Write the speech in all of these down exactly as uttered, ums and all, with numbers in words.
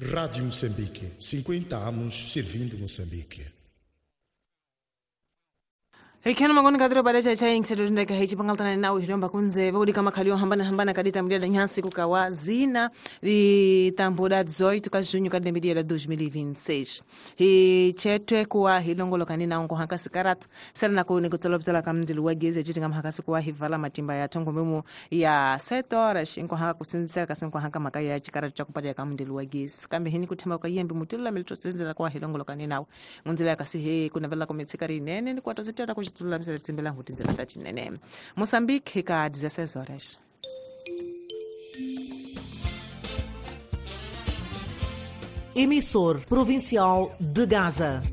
Rádio Moçambique, cinquenta anos servindo Moçambique. Hekena magoni kadro bada cha chai ngsedo ndeka hechi pangaltana na uhiromba kunze bodi kama kalio hambana hambana kadita mdia nyansi kukawa zina li tamboda dezoito ka junho ka demidia dois mil e vinte e seis hi chetwe kwa hilongolo kanina onko hankasi karatu sera na kuni kutolopitola kamndi luwageze jitinga mhakasi kwa hivala matimba ya tongo memu ya sete horas inko haka kusinzira kasinko haka makaya ya chikaratu cha kupadia kamndi luwageze kambe hini kutemba kwa yembe mutila milito sinzira kwa hilongolo kanina ngunzila kasi he kuna vela kometsikari nene ni kwa tozitera kuch tula msele tsimbela hutinzela tati nene Moçambique hika dezesseis horas. Emissor provincial de Gaza.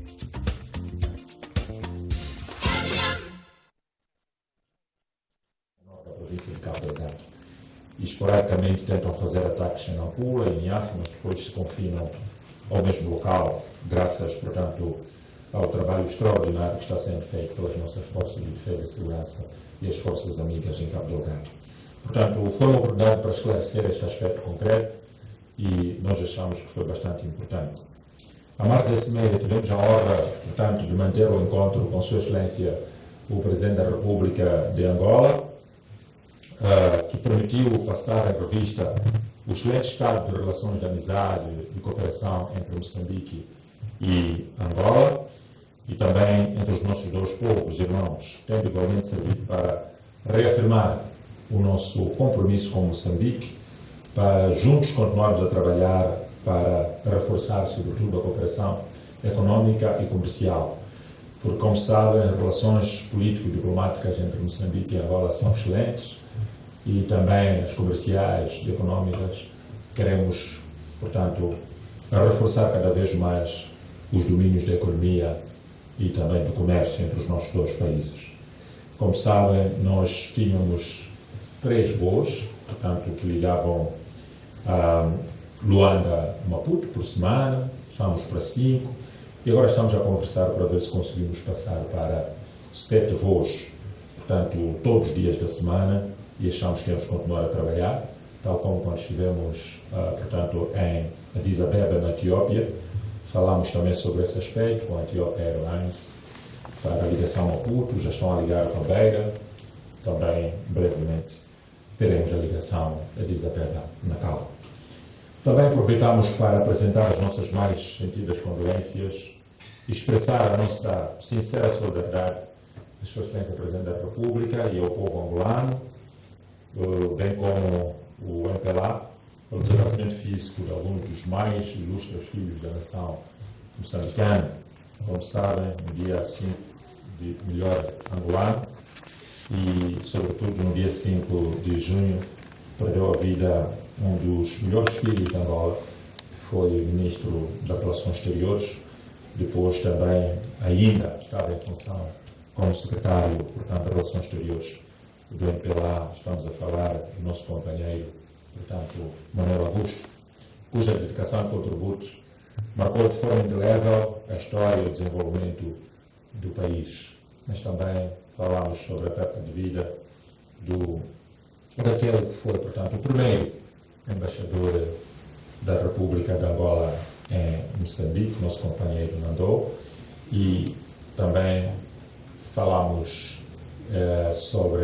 Na província de Cabo Delgado. E esporadicamente tentam fazer ataques em Nampula e Niassa, mas depois se confinam ao mesmo local, graças, portanto, ao trabalho extraordinário que está sendo feito pelas nossas forças de defesa e segurança e as forças amigas em Cabo Delgado. Portanto, foi uma oportunidade para esclarecer este aspecto concreto e nós achamos que foi bastante importante. A marca desse meio tivemos a honra, portanto, de manter o encontro com Sua Excelência, o Presidente da República de Angola, uh, que permitiu passar em revista o excelente estado de relações de amizade e cooperação entre Moçambique e Angola, e também entre os nossos dois povos irmãos, tendo igualmente servido para reafirmar o nosso compromisso com Moçambique, para juntos continuarmos a trabalhar para reforçar, sobretudo, a cooperação económica e comercial. Porque, como sabem, as relações político-diplomáticas entre Moçambique e Angola são excelentes e também as comerciais e económicas. Queremos, portanto, reforçar cada vez mais os domínios da economia e também do comércio entre os nossos dois países. Como sabem, nós tínhamos três voos, portanto, que ligavam a Luanda a Maputo por semana, passamos para cinco, e agora estamos a conversar para ver se conseguimos passar para sete voos, portanto, todos os dias da semana, e achamos que vamos continuar a trabalhar, tal como quando estivemos, uh, portanto, em Addis Abeba, na Etiópia. Falámos também sobre esse aspecto com a Ethiopia Airlines para a ligação ao Maputo, já estão a ligar a Beira, também brevemente teremos a ligação a Addis Abeba, Natal. Também aproveitamos para apresentar as nossas mais sentidas condolências e expressar a nossa sincera solidariedade à Sua Excelência Presidente da República e ao povo angolano, bem como o M P L A, pelo desaparecimento físico de alguns dos mais ilustres filhos da nação moçambicana. Como sabem, no dia cinco de melhor angolano e, sobretudo, no dia cinco de junho, perdeu a vida um dos melhores filhos de Angola, que foi o Ministro das Relações Exteriores, depois também ainda estava em função como Secretário, portanto, das Relações Exteriores do M P L A. Estamos a falar do nosso companheiro, portanto, Manuel Augusto, cuja dedicação e contributo marcou de forma indelével a história e o desenvolvimento do país. Mas também falámos sobre a perda de vida do, daquele que foi, portanto, o primeiro embaixador da República de Angola em Moçambique, nosso companheiro Nandô, e também falámos eh, sobre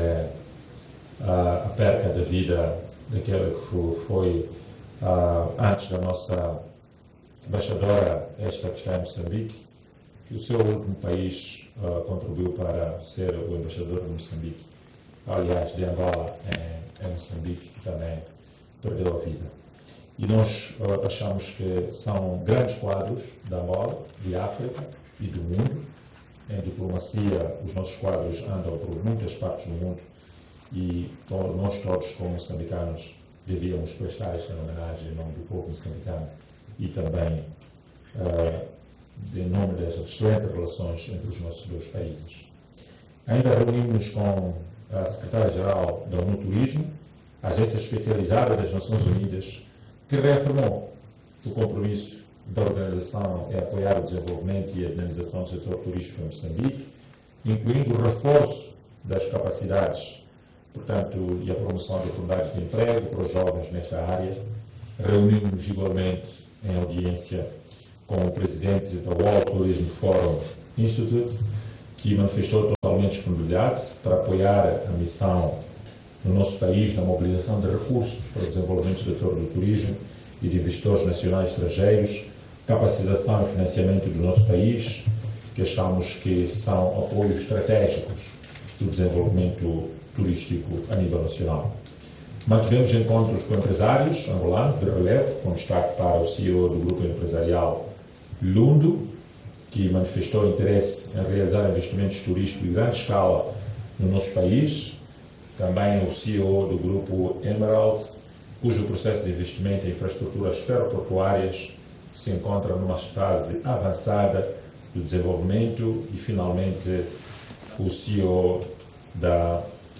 a, a perda da vida daquele que foi, uh, antes da nossa embaixadora, esta que está em Moçambique, que o seu último país uh, contribuiu para ser o embaixador de Moçambique, aliás, de Angola em, em Moçambique, que também perdeu a vida. E nós uh, achamos que são grandes quadros da Angola, de África e do mundo. Em diplomacia, os nossos quadros andam por muitas partes do mundo, e nós todos, como moçambicanos, devíamos prestar esta homenagem em nome do povo moçambicano e também uh, em nome das excelentes relações entre os nossos dois países. Ainda reunimos com a Secretária-Geral da ONU Turismo, a agência especializada das Nações Unidas, que reafirmou que o compromisso da organização é apoiar o desenvolvimento e a dinamização do setor turístico em Moçambique, incluindo o reforço das capacidades, portanto, e a promoção de oportunidades de emprego para os jovens nesta área, reunimos igualmente em audiência com o presidente da World Tourism Forum Institute, que manifestou totalmente disponibilidade para apoiar a missão no nosso país na mobilização de recursos para o desenvolvimento do setor do turismo e de investidores nacionais e estrangeiros, capacitação e financiamento do nosso país, que achamos que são apoios estratégicos do desenvolvimento turístico a nível nacional. Mantivemos encontros com empresários angolanos de relevo, com destaque para o C E O do grupo empresarial Lundo, que manifestou interesse em realizar investimentos turísticos de grande escala no nosso país. Também o C E O do grupo Emerald, cujo processo de investimento em infraestruturas ferroportuárias se encontra numa fase avançada do desenvolvimento. E, finalmente, o C E O da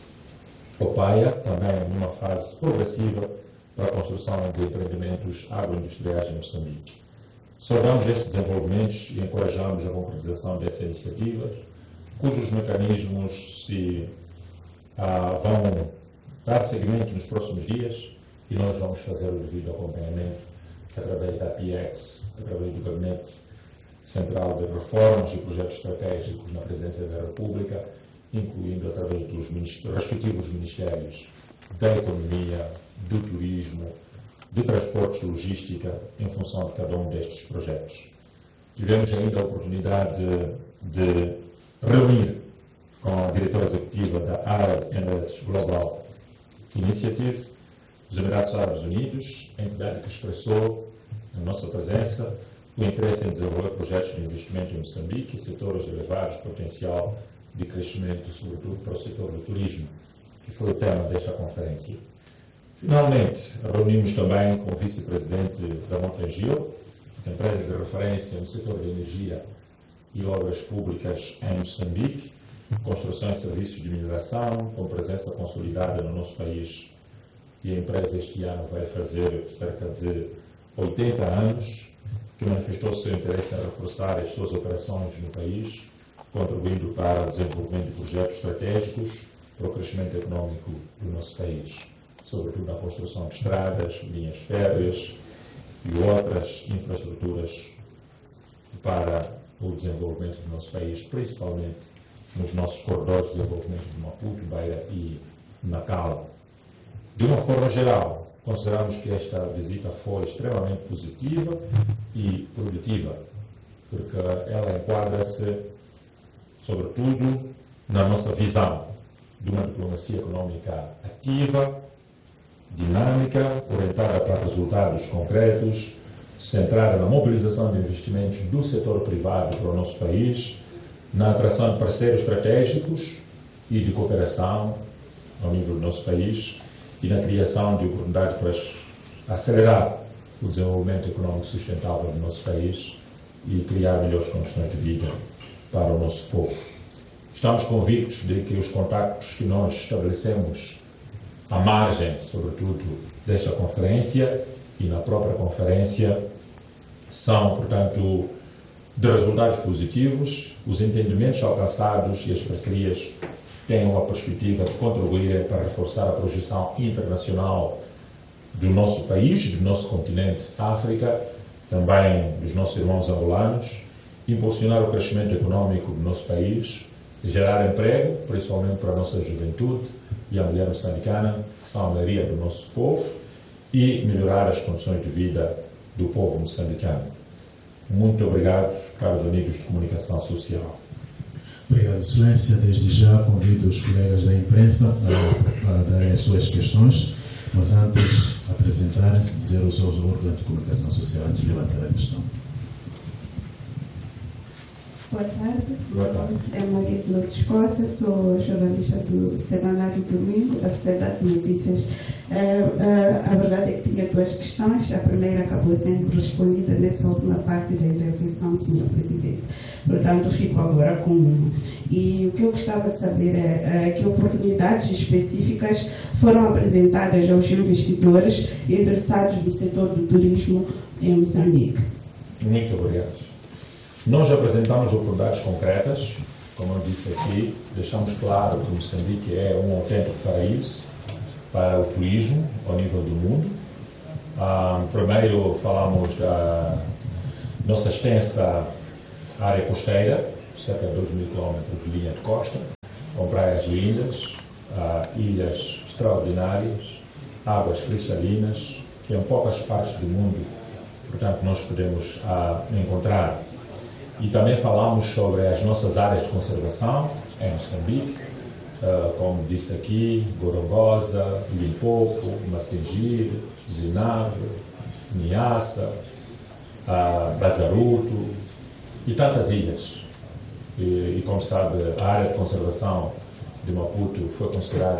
Opaia, também numa fase progressiva para a construção de empreendimentos agroindustriais em Moçambique. Saudamos estes desenvolvimentos e encorajamos a concretização dessas iniciativas, cujos mecanismos se ah, vão dar seguimento nos próximos dias, e nós vamos fazer o devido acompanhamento através da P X, através do Gabinete Central de Reformas e Projetos Estratégicos na Presidência da República, incluindo através dos respectivos Ministérios da Economia, do Turismo, de Transportes e Logística, em função de cada um destes projetos. Tivemos ainda a oportunidade de, de reunir com a diretora executiva da Arab Emirates Global Initiative dos Emirados Árabes Unidos, a entidade que expressou, em nossa presença, o interesse em desenvolver projetos de investimento em Moçambique e setores de elevado potencial de crescimento, sobretudo para o setor do turismo, que foi o tema desta conferência. Finalmente, reunimos também com o vice-presidente da Montangil, empresa de referência no setor de energia e obras públicas em Moçambique, construção e serviços de mineração, com presença consolidada no nosso país. E a empresa este ano vai fazer cerca de oitenta anos, que manifestou o seu interesse em reforçar as suas operações no país, contribuindo para o desenvolvimento de projetos estratégicos para o crescimento econômico do nosso país, sobretudo na construção de estradas, linhas férreas e outras infraestruturas para o desenvolvimento do nosso país, principalmente nos nossos corredores de desenvolvimento de Maputo, Beira e Macau. De uma forma geral, consideramos que esta visita foi extremamente positiva e produtiva, porque ela enquadra-se, sobretudo, na nossa visão de uma diplomacia econômica ativa, dinâmica, orientada para resultados concretos, centrada na mobilização de investimentos do setor privado para o nosso país, na atração de parceiros estratégicos e de cooperação ao nível do nosso país e na criação de oportunidades para acelerar o desenvolvimento econômico sustentável do nosso país e criar melhores condições de vida para o nosso povo. Estamos convictos de que os contactos que nós estabelecemos à margem, sobretudo, desta conferência e na própria conferência são, portanto, de resultados positivos. Os entendimentos alcançados e as parcerias têm uma perspectiva de contribuir para reforçar a projeção internacional do nosso país, do nosso continente África, também dos nossos irmãos angolanos, impulsionar o crescimento econômico do nosso país, gerar emprego, principalmente para a nossa juventude e a mulher moçambicana, que são a maioria do nosso povo, e melhorar as condições de vida do povo moçambicano. Muito obrigado, caros amigos de comunicação social. Obrigado, Excelência. Desde já convido os colegas da imprensa a, a darem as suas questões, mas antes apresentarem-se, dizer os seus órgãos de comunicação social antes de levantar a questão. Boa tarde. Boa tarde. É Maria de Lourdes Costa, sou jornalista do Semanário Domingo, da Sociedade de Notícias. É, é, a verdade é que tinha duas questões. A primeira acabou sendo respondida nessa última parte da intervenção, senhor Presidente. Portanto, fico agora com uma. E o que eu gostava de saber é, é que oportunidades específicas foram apresentadas aos investidores interessados no setor do turismo em Moçambique. Muito obrigado. Nós apresentamos oportunidades concretas, como eu disse aqui, deixamos claro que Moçambique é um autêntico paraíso para o turismo ao nível do mundo. Um, primeiro falamos da nossa extensa área costeira, cerca de dois mil quilómetros de linha de costa, com praias lindas, uh, ilhas extraordinárias, águas cristalinas, que em poucas partes do mundo, portanto, nós podemos uh, encontrar. E também falamos sobre as nossas áreas de conservação em Moçambique, uh, como disse aqui, Gorongosa, Limpopo, Macengir, Zinave, Niassa, uh, Bazaruto e tantas ilhas. E, e como sabe, a área de conservação de Maputo foi considerada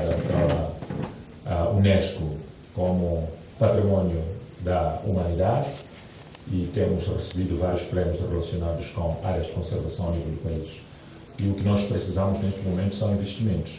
pela uh, Unesco como Patrimônio da Humanidade e temos recebido vários prémios relacionados com áreas de conservação a nível do país. E o que nós precisamos neste momento são investimentos.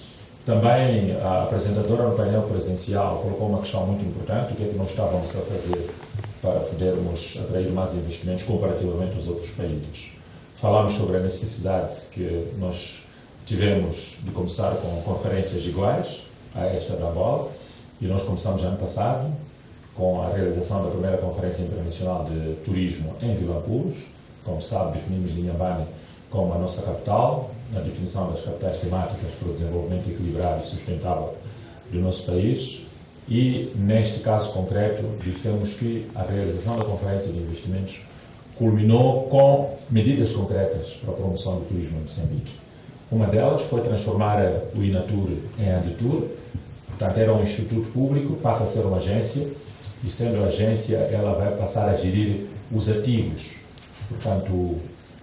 Também a apresentadora no painel presidencial colocou uma questão muito importante, o que é que nós estávamos a fazer para podermos atrair mais investimentos comparativamente aos outros países. Falámos sobre a necessidade que nós tivemos de começar com conferências iguais a esta da Angola, e nós começamos ano passado com a realização da primeira Conferência Internacional de Turismo em Vilanculos. Como sabe, definimos Inhambane como a nossa capital, na definição das capitais temáticas para o desenvolvimento equilibrado e sustentável do nosso país. E, neste caso concreto, dissemos que a realização da Conferência de Investimentos culminou com medidas concretas para a promoção do turismo em Moçambique. Uma delas foi transformar o INATUR em ANDETUR, portanto era um instituto público, passa a ser uma agência, e sendo agência ela vai passar a gerir os ativos, portanto, um,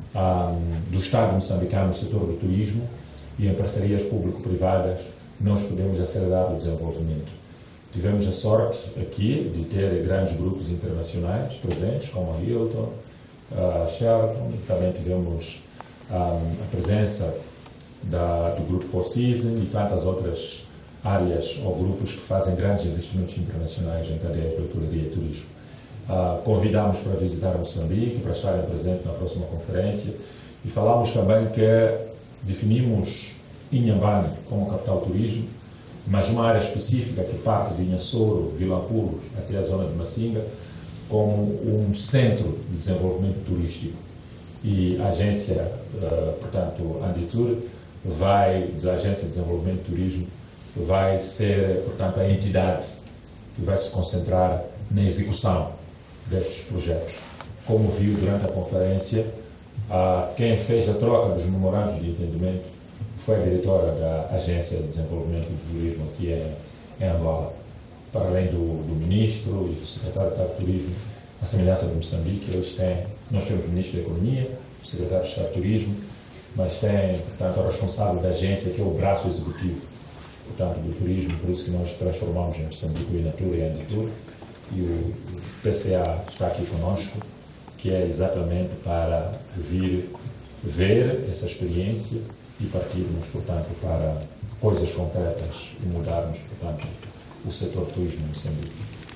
do Estado moçambicano no setor do turismo, e em parcerias público-privadas nós podemos acelerar o desenvolvimento. Tivemos a sorte aqui de ter grandes grupos internacionais presentes, como a Hilton, a Sheraton, e também tivemos um, a presença da, do grupo Four Seasons e tantas outras áreas ou grupos que fazem grandes investimentos internacionais em cadeias de hotelaria e turismo. Uh, convidámos para visitar Moçambique, para estarem presentes na próxima conferência, e falámos também que definimos Inhambane como capital turismo, mas uma área específica que parte de Inhassoro, Vilanculos até a zona de Macinga, como um centro de desenvolvimento turístico. E a agência, uh, portanto, ANDETUR, vai, da Agência de Desenvolvimento de Turismo, vai ser, portanto, a entidade que vai se concentrar na execução destes projetos. Como viu durante a conferência, uh, quem fez a troca dos memorandos de entendimento foi a diretora da Agência de Desenvolvimento de Turismo aqui em, em Angola. Para além do, do ministro e do secretário de Estado de Turismo, a semelhança de Moçambique, eles têm, nós temos o ministro da Economia, o secretário de Estado de Turismo, mas tem, portanto, o responsável da agência, que é o braço executivo, portanto, do turismo, por isso que nós transformamos em Moçambique o INATUR e a ANDETUR, e o P C A está aqui conosco, que é exatamente para vir ver essa experiência e partirmos, portanto, para coisas concretas e mudarmos, portanto, o setor do turismo em Moçambique.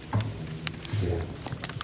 Obrigado.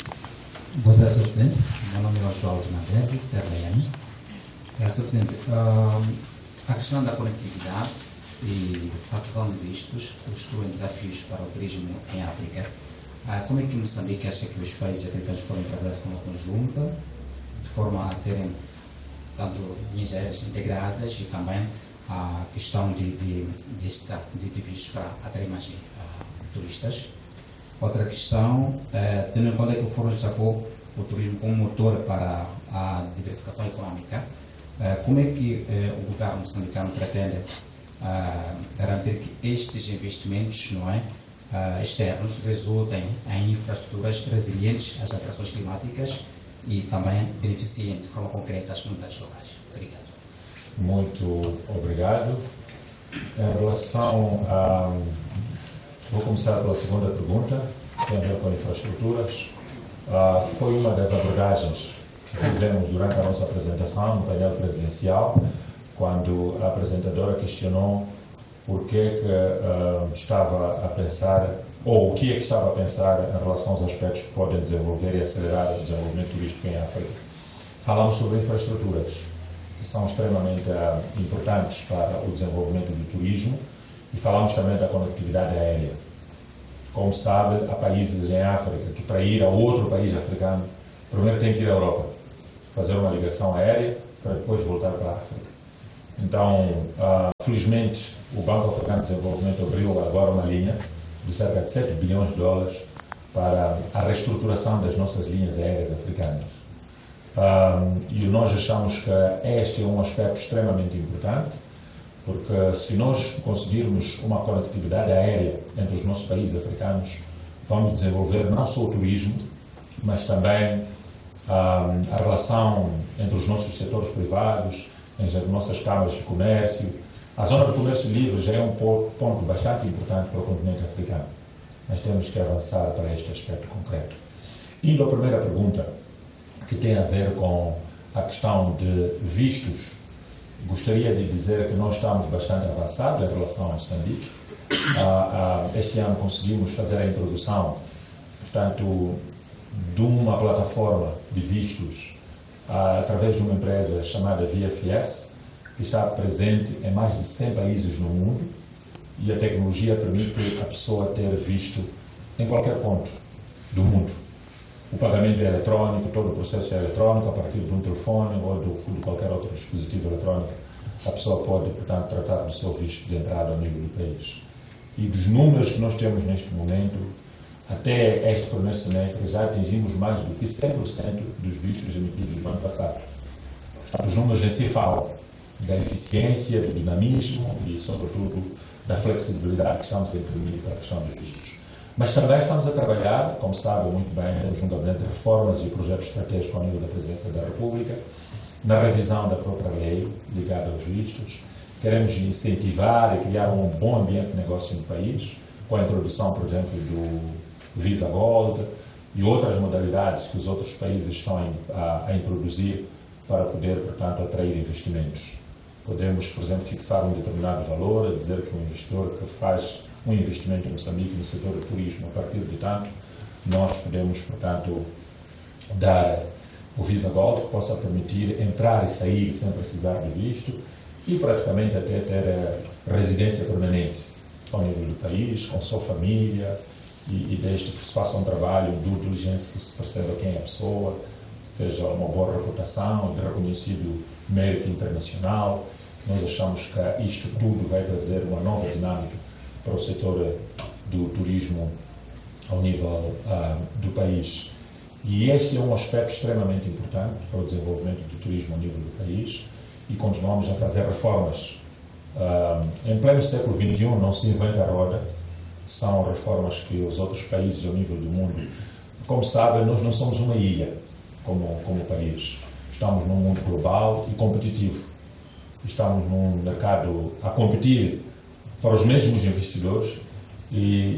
Boa tarde, senhor Presidente. Meu nome é Oswaldo Nadetti, da R M. É, senhor Presidente, uh, a questão da conectividade e facilitação de vistos constituem desafios para o turismo em África. Uh, como é que Moçambique acha que os países africanos podem trabalhar de forma conjunta, de forma a terem tanto linhas aéreas integradas e também a questão de, de, de, de, de vistos para atrair mais uh, turistas? Outra questão, eh, tendo em conta que o Fórum destacou o turismo como motor para a diversificação econômica, eh, como é que eh, o governo moçambicano pretende eh, garantir que estes investimentos, não é, eh, externos resultem em infraestruturas resilientes às alterações climáticas e também beneficiem de forma concreta as comunidades locais? Obrigado. Muito obrigado. Em relação a... Vou começar pela segunda pergunta, que tem a ver com infraestruturas. Uh, foi uma das abordagens que fizemos durante a nossa apresentação no painel presidencial, quando a apresentadora questionou por que, que uh, estava a pensar, ou o que é que estava a pensar em relação aos aspectos que podem desenvolver e acelerar o desenvolvimento turístico em África. Falamos sobre infraestruturas, que são extremamente uh, importantes para o desenvolvimento do turismo, e falamos também da conectividade aérea. Como sabe, há países em África que para ir a outro país africano, primeiro tem que ir à Europa, fazer uma ligação aérea para depois voltar para a África. Então, uh, felizmente, o Banco Africano de Desenvolvimento abriu agora uma linha de cerca de sete bilhões de dólares para a reestruturação das nossas linhas aéreas africanas. Um, e nós achamos que este é um aspecto extremamente importante, porque se nós conseguirmos uma conectividade aérea entre os nossos países africanos, vamos desenvolver não só o turismo, mas também um, a relação entre os nossos setores privados, entre as nossas câmaras de comércio. A zona de comércio livre já é um ponto bastante importante para o continente africano, mas temos que avançar para este aspecto concreto. Indo à primeira pergunta, que tem a ver com a questão de vistos, gostaria de dizer que nós estamos bastante avançados em relação a Moçambique. Ah, ah, este ano conseguimos fazer a introdução, portanto, de uma plataforma de vistos ah, através de uma empresa chamada V F S, que está presente em mais de cem países no mundo, e a tecnologia permite a pessoa ter visto em qualquer ponto do mundo. O pagamento é eletrónico, todo o processo é eletrónico, a partir de um telefone ou de qualquer outro dispositivo eletrónico. A pessoa pode, portanto, tratar do seu visto de entrada ao nível do país. E dos números que nós temos neste momento, até este primeiro semestre, já atingimos mais do que cem por cento dos vistos emitidos no ano passado. Portanto, os números em si falam da eficiência, do dinamismo e, sobretudo, da flexibilidade que estamos a imprimir para a questão dos vistos. Mas também estamos a trabalhar, como sabe muito bem, junto ao Gabinete de Reformas e o projeto estratégico ao nível da Presidência da República, na revisão da própria lei ligada aos vistos. Queremos incentivar e criar um bom ambiente de negócio no país, com a introdução, por exemplo, do Visa Gold e outras modalidades que os outros países estão a, a introduzir para poder, portanto, atrair investimentos. Podemos, por exemplo, fixar um determinado valor, dizer que um investidor que faz um investimento em Moçambique no setor do turismo, a partir de tanto, nós podemos, portanto, dar o Visa Gold, que possa permitir entrar e sair sem precisar de visto e praticamente até ter residência permanente ao nível do país, com sua família, e, e desde que se faça um trabalho de diligência, que se perceba quem é a pessoa, seja uma boa reputação, de reconhecido mérito internacional. Nós achamos que isto tudo vai trazer uma nova dinâmica para o setor do turismo ao nível uh, do país. E este é um aspecto extremamente importante para o desenvolvimento do turismo ao nível do país, e continuamos a fazer reformas. Uh, em pleno século vinte e um não se inventa a roda, são reformas que os outros países ao nível do mundo, como sabem, nós não somos uma ilha como, como país. Estamos num mundo global e competitivo. Estamos num mercado a competir para os mesmos investidores, e,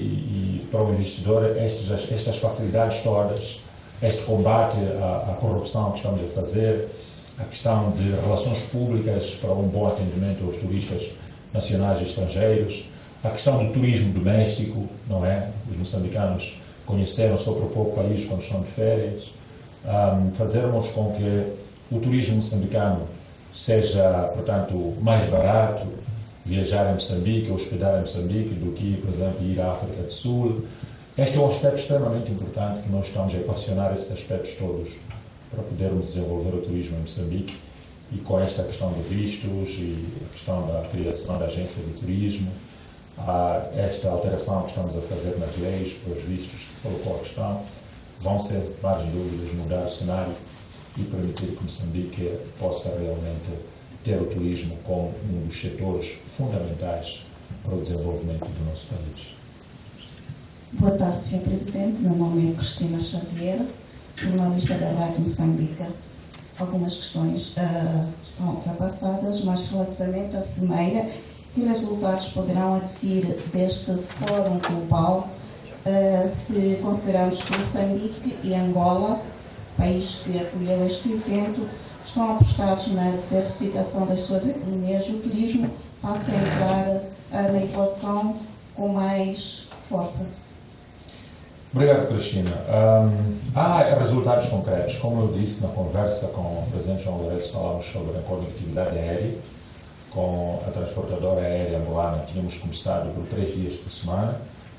e para o investidor estas, estas facilidades todas, este combate à, à corrupção que estamos a fazer, a questão de relações públicas para um bom atendimento aos turistas nacionais e estrangeiros, a questão do turismo doméstico, não é? Os moçambicanos conheceram o seu próprio país quando estão de férias, um, fazermos com que o turismo moçambicano seja, portanto, mais barato, viajar em Moçambique, hospedar em Moçambique, do que, por exemplo, ir à África do Sul. Este é um aspecto extremamente importante que nós estamos a equacionar esses aspectos todos para podermos desenvolver o turismo em Moçambique, e com esta questão de vistos e a questão da criação da agência de turismo, esta alteração que estamos a fazer nas leis para os vistos que colocou a questão, vão ser, várias dúvidas, mudar o cenário e permitir que Moçambique possa realmente ter o turismo como um dos setores fundamentais para o desenvolvimento do nosso país. Boa tarde, senhor Presidente. Meu nome é Cristina Xavier, jornalista da Rádio Moçambique. Algumas questões uh, estão ultrapassadas, mas relativamente à Cimeira, que resultados poderão advir deste fórum global, uh, se considerarmos que Moçambique e Angola, país que acolheu este evento, estão apostados na diversificação das suas economias, e o turismo passa a entrar uh, na equação com mais força. Obrigado, Cristina. Um, há resultados concretos. Como eu disse na conversa com o Presidente João Lourenço, falamos sobre a conectividade aérea. Com a transportadora aérea angolana, tínhamos começado por três dias por semana.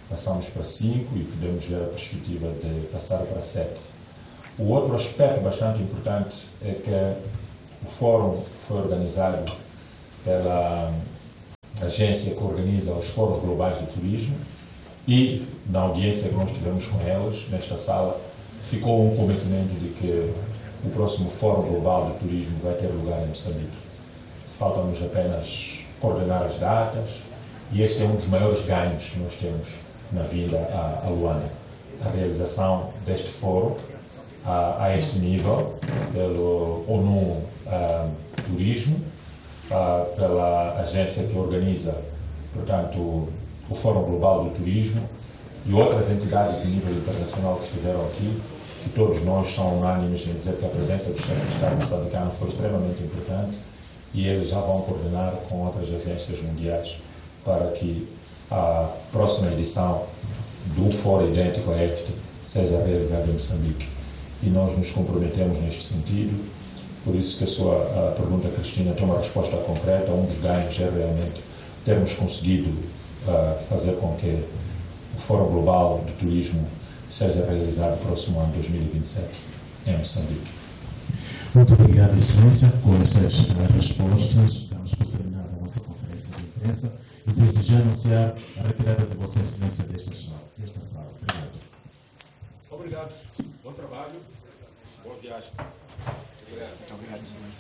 passamos para cinco e podemos ver a perspectiva de passar para sete. O outro aspecto bastante importante é que o fórum foi organizado pela agência que organiza os fóruns globais de turismo e, na audiência que nós tivemos com elas, nesta sala, ficou um comprometimento de que o próximo Fórum Global de Turismo vai ter lugar em Moçambique. Faltam-nos apenas coordenar as datas e este é um dos maiores ganhos que nós temos na vinda a, a Luanda. A realização deste fórum a, a este nível, pelo ONU a, Turismo, a, pela agência que organiza, portanto, o Fórum Global do Turismo e outras entidades de nível internacional que estiveram aqui, que todos nós são unânimes em dizer que a presença do chefe de Estado moçambicano foi extremamente importante e eles já vão coordenar com outras agências mundiais para que a próxima edição do fórum idêntico a este seja realizada em Moçambique. E nós nos comprometemos neste sentido, por isso que a sua a pergunta, Cristina, tem uma resposta concreta. Um dos ganhos é realmente termos conseguido uh, fazer com que o Fórum Global de Turismo seja realizado no próximo ano, dois mil e vinte e sete, em Moçambique. Muito obrigado, Excelência. Com essas respostas, damos por terminada a nossa conferência de imprensa e desde já anunciar a retirada de Vossa Excelência desta sala. Desta sala. Obrigado. Obrigado. Bom trabalho. Boa viagem. Obrigado. Obrigado.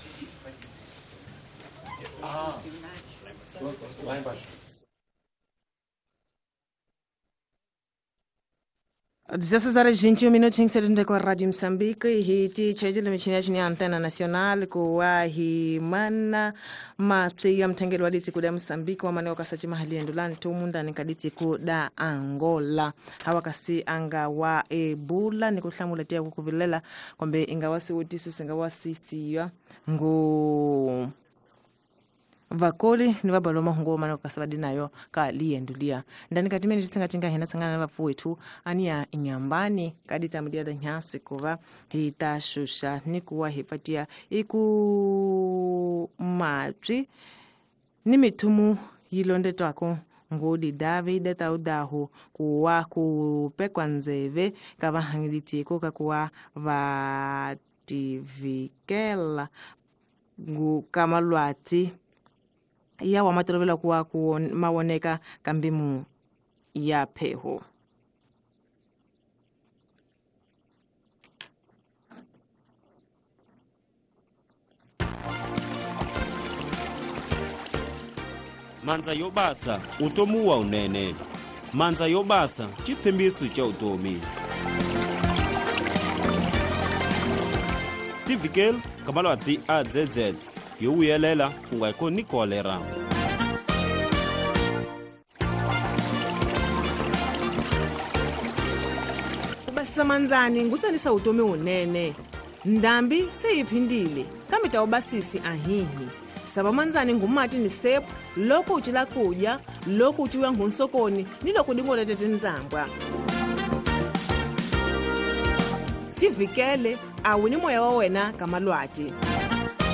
Ah, lá embaixo. dezesseis horas e vinte e um minutos em que com a Rádio Moçambique e ti chajile michinyaji ni antena nacional kuwa hi mana mapse ya mtengeli wa diti kuda Moçambique wa maneo kasachi mahali endulani tu munda ni kaditi kuda Angola hawa kasi anga wa Ebola ni kuhlamuletea kukuvilela kwambe ingawasi utisu singawasi siya ngu vakoli ni vabaloma hungo mana kasabadi nayo ka liendulia ndani katimeni tisinga tinga hena sangana na vafu wetu ania inyambani kadita mudia da nyasi kuva hita shusha ni kuwa hipatia iku matri ni mitumu yilonde twako ngodi David taudahu kuwa kupekwa nzeve kava hangiliti kuka kuwa vativikela ngu kama lwati ya wa matolovela kuwa ku mawoneka kambimu ya peho. Manza yobasa utomu wa unene. Manza yobasa chithembiso cha utomi. Tivikel kamalo ati A Z Z yowelela ungaiko ni kolera. Basa manzani ngutsanisa utomi unene. Ndambi seyiphindile kamita obasisi ahihi. Saba manzani ngumati ni sepu loko uchila kuja loko uchiwa ngunsokoni niloko dingole tete nzambwa. Tivikele awini moya wa wena kamalwati.